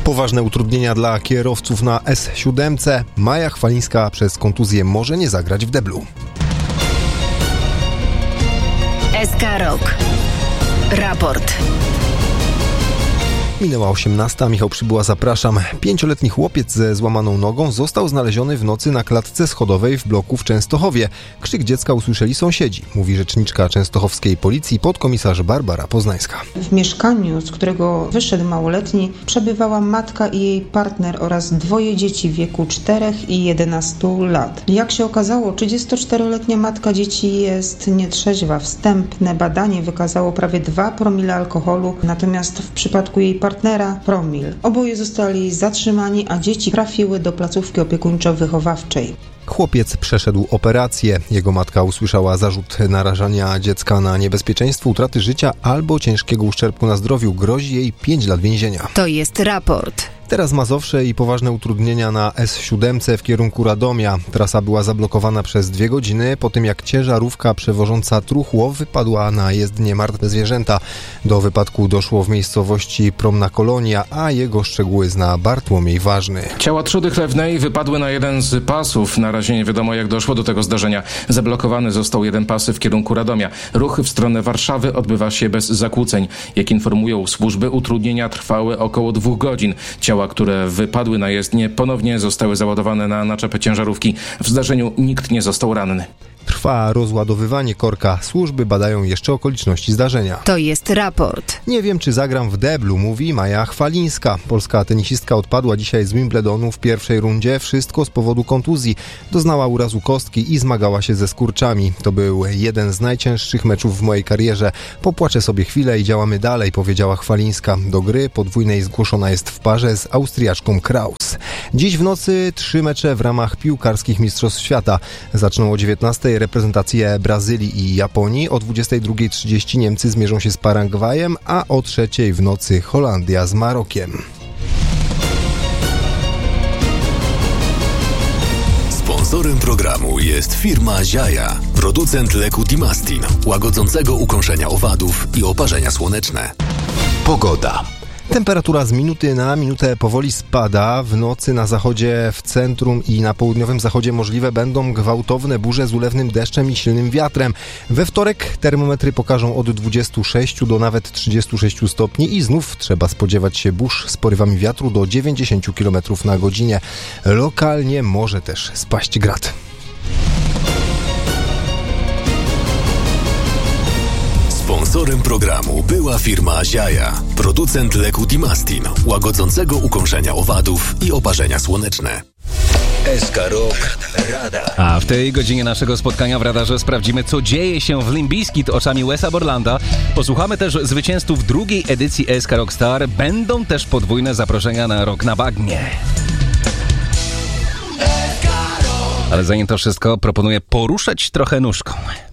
Poważne utrudnienia dla kierowców na S7. Maja Chwalińska przez kontuzję może nie zagrać w deblu. SK Rok. Raport. Minęła 18. Michał Przybyła, zapraszam. 5-letni chłopiec ze złamaną nogą został znaleziony w nocy na klatce schodowej w bloku w Częstochowie. Krzyk dziecka usłyszeli sąsiedzi, mówi rzeczniczka częstochowskiej policji podkomisarz Barbara Poznańska. W mieszkaniu, z którego wyszedł małoletni, przebywała matka i jej partner oraz 2 dzieci w wieku 4 i 11 lat. Jak się okazało, 34-letnia matka dzieci jest nietrzeźwa. Wstępne badanie wykazało prawie 2 promile alkoholu, natomiast w przypadku jej partnera promil. Oboje zostali zatrzymani, a dzieci trafiły do placówki opiekuńczo-wychowawczej. Chłopiec przeszedł operację. Jego matka usłyszała zarzut narażania dziecka na niebezpieczeństwo utraty życia albo ciężkiego uszczerbku na zdrowiu. Grozi jej 5 lat więzienia. To jest raport. Teraz Mazowsze i poważne utrudnienia na S7 w kierunku Radomia. Trasa była zablokowana przez 2 godziny po tym, jak ciężarówka przewożąca truchło wypadła na jezdnię martwe zwierzęta. Do wypadku doszło w miejscowości Promna Kolonia, a jego szczegóły zna Bartłomiej Ważny. Ciała trzody chlewnej wypadły na jeden z pasów. Na razie nie wiadomo, jak doszło do tego zdarzenia. Zablokowany został jeden pas w kierunku Radomia. Ruch w stronę Warszawy odbywa się bez zakłóceń. Jak informują służby, utrudnienia trwały około 2 godzin. Ciała, które wypadły na jezdnię, ponownie zostały załadowane na naczepę ciężarówki. W zdarzeniu nikt nie został ranny. Trwa rozładowywanie korka. Służby badają jeszcze okoliczności zdarzenia. To jest raport. Nie wiem, czy zagram w deblu, mówi Maja Chwalińska. Polska tenisistka odpadła dzisiaj z Wimbledonu w pierwszej rundzie. Wszystko z powodu kontuzji. Doznała urazu kostki i zmagała się ze skurczami. To był jeden z najcięższych meczów w mojej karierze. Popłaczę sobie chwilę i działamy dalej, powiedziała Chwalińska. Do gry podwójnej zgłoszona jest w parze z Austriaczką Kraus. Dziś w nocy 3 mecze w ramach piłkarskich Mistrzostw Świata. Zaczną o 19:00 reprezentacje Brazylii i Japonii. O 22:30 Niemcy zmierzą się z Paragwajem, a o 3:00 w nocy Holandia z Marokiem. Sponsorem programu jest firma Ziaja, producent leku Dimastin, łagodzącego ukąszenia owadów i oparzenia słoneczne. Pogoda. Temperatura z minuty na minutę powoli spada. W nocy na zachodzie, w centrum i na południowym zachodzie możliwe będą gwałtowne burze z ulewnym deszczem i silnym wiatrem. We wtorek termometry pokażą od 26 do nawet 36 stopni i znów trzeba spodziewać się burz z porywami wiatru do 90 km na godzinę. Lokalnie może też spaść grad. Sponsorem programu była firma Ziaja, producent leku Dimastin, łagodzącego ukąszenia owadów i oparzenia słoneczne. SK Rok Radar. A w tej godzinie naszego spotkania w radarze sprawdzimy, co dzieje się w Limp Bizkit oczami Wesa Borlanda. Posłuchamy też zwycięzców 2. edycji SK Rockstar. Będą też podwójne zaproszenia na Rok na Bagnie. Ale zanim to wszystko, proponuję poruszać trochę nóżką.